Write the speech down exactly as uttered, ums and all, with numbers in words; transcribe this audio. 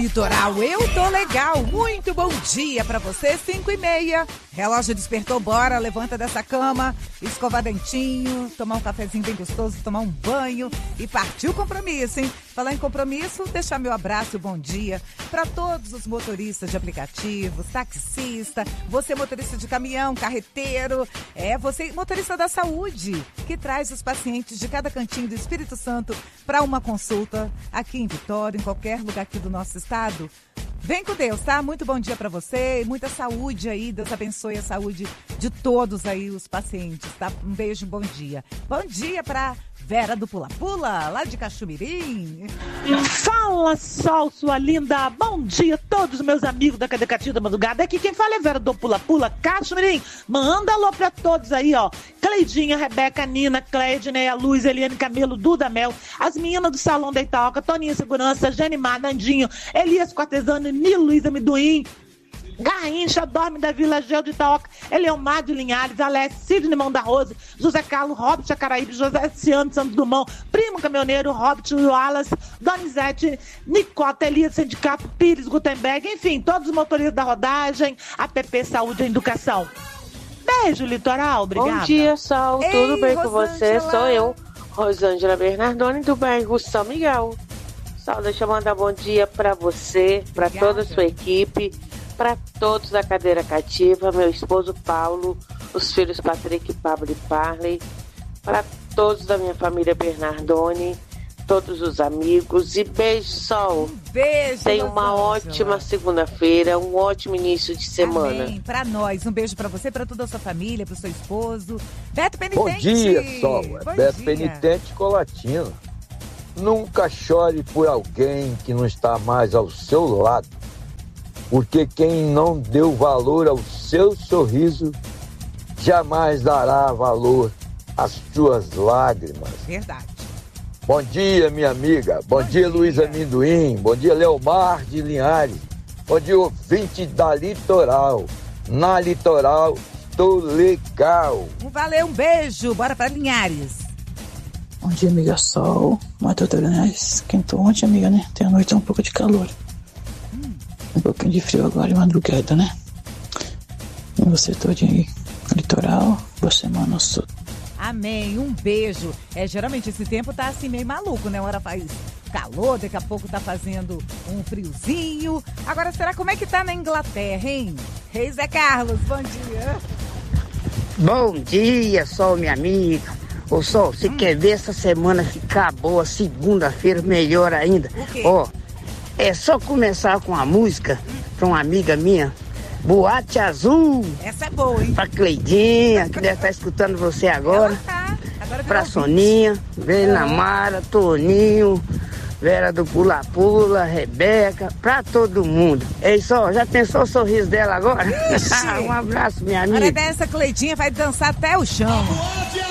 Litoral, eu tô legal. Muito bom dia pra você, cinco e meia. Relógio despertou, bora, levanta dessa cama, escovar dentinho, tomar um cafezinho bem gostoso, tomar um banho e partiu o compromisso, hein? Falar em compromisso, deixar meu abraço e bom dia para todos os motoristas de aplicativos, taxista, você motorista de caminhão, carreteiro, é você motorista da saúde, que traz os pacientes de cada cantinho do Espírito Santo para uma consulta aqui em Vitória, em qualquer lugar aqui do nosso estado. Vem com Deus, tá? Muito bom dia pra você, muita saúde aí, Deus abençoe a saúde de todos aí os pacientes, tá? Um beijo, bom dia. Bom dia pra Vera do Pula Pula, lá de Caxumirim. Fala, Sol, sua linda. Bom dia a todos os meus amigos da Cadecatinha da Madrugada. Aqui quem fala é Vera do Pula Pula, Caxumirim. Manda alô pra todos aí, ó. Cleidinha, Rebeca, Nina, Cleidneia, Luz, Eliane, Camilo, Duda Mel, as meninas do Salão da Itaoca, Toninha Segurança, Janimar, Nandinho, Elias Cortesano, Nilo, Luísa Miduim, Garrincha, Dorme da Vila Gel de Itaoca, Eleomar de Linhares, Alex, Sidney Mão da Rosa, José Carlos, Robert Acaraíbe, José Ciano Santos Dumont, Primo Caminhoneiro, Robert Wallace, Donizete, Nicota, Elias Sindicato, Pires, Gutenberg, enfim, todos os motoristas da rodagem, A P P Saúde e Educação. Beijo, Litoral, obrigada. Bom dia, Sol, Ei, tudo bem com Rosângela? você? Sou eu, Rosângela Bernardoni, do bairro São Miguel. Sol, deixa eu mandar bom dia pra você, pra toda a sua equipe, para todos da cadeira cativa, meu esposo Paulo, os filhos Patrick, Pablo e Parley, para todos da minha família Bernardoni, todos os amigos e beijo, Sol. Um beijo, Tenha uma Rosângela. ótima segunda-feira, um ótimo início de semana. Amém, pra nós. Um beijo pra você, pra toda a sua família, pro seu esposo. Beto Penitente. Bom dia, Sol. É Bom Beto dia. Penitente Colatina. Nunca chore por alguém que não está mais ao seu lado, porque quem não deu valor ao seu sorriso jamais dará valor às suas lágrimas. Verdade. Bom dia, minha amiga. Bom, Bom dia, dia. Luiz Amendoim. Bom dia, Leomar de Linhares. Bom dia, ouvinte da Litoral. Na Litoral, estou legal. Um valeu, um beijo. Bora pra Linhares. Bom dia, amiga Sol. Matheus Linhares. Esquentou ontem, amiga, né? Tem a noite um pouco de calor. Hum. Um pouquinho de frio agora de madrugada, né? E você todinho aí. Litoral, boa semana, sua. Amém, um beijo. É, geralmente esse tempo tá assim meio maluco, né? Uma hora faz calor, daqui a pouco tá fazendo um friozinho. Agora, será como é que tá na Inglaterra, hein? Reis Zé Carlos, bom dia. Bom dia, Sol, minha amiga. Ô, Sol, você hum. quer ver essa semana ficar boa, segunda-feira, melhor ainda? Ó, é só começar com a música pra uma amiga minha, Boate Azul. Essa é boa, hein? Pra Cleidinha, que deve estar escutando você agora. Tá. Agora pra Soninha, Vena Mara, Toninho, Vera do Pula Pula, Rebeca, pra todo mundo. Ei, Sol, já pensou o sorriso dela agora? Um abraço, minha amiga. Olha dessa, Cleidinha vai dançar até o chão.